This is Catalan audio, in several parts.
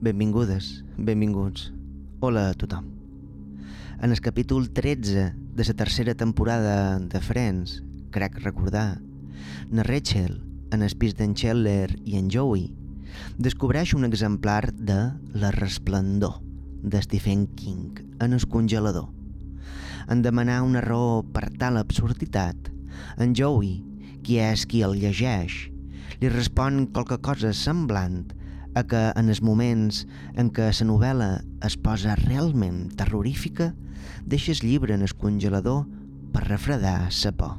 Benvingudes, benvinguts. Hola a tothom. En el capítol 13 de la tercera temporada de Friends, crec recordar, na Rachel, en el pis d'en Chandler i en Joey, descobreix un exemplar de La resplendor de Stephen King en el congelador. En demanar una raó per tal absurditat, en Joey, qui és qui el llegeix, li respon qualque cosa semblant a que en els moments en què la novel·la es posa realment terrorífica, deixa el llibre en el congelador per refredar la por.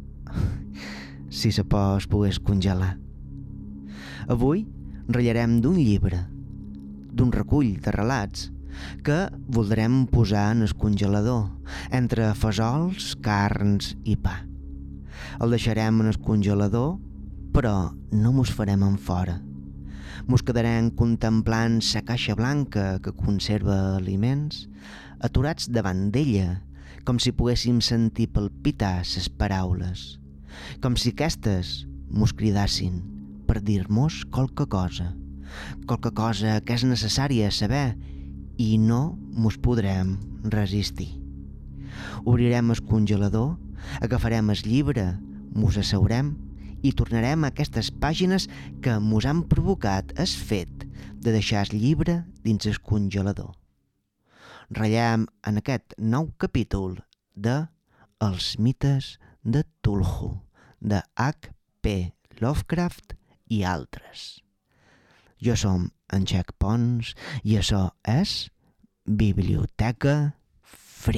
Si la por es pogués congelar. Avui ratllarem d'un llibre, d'un recull de relats que voldrem posar en el congelador, entre fesols, carns i pa. El deixarem en el congelador, però no mos farem en fora. Mos quedarem contemplant la caixa blanca que conserva aliments, aturats davant d'ella, com si poguéssim sentir palpitar ses paraules, com si aquestes mos cridassin per dir-mos qualque cosa que és necessària saber i no mos podrem resistir. Obrirem el congelador, agafarem el llibre, mos asseurem i tornarem a aquestes pàgines que mos han provocat el fet de deixar el llibre dins el congelador. Ratllem en aquest nou capítol de Els mites de Cthulhu, de H.P. Lovecraft i altres. Jo som en Jack Pons i això és Biblioteca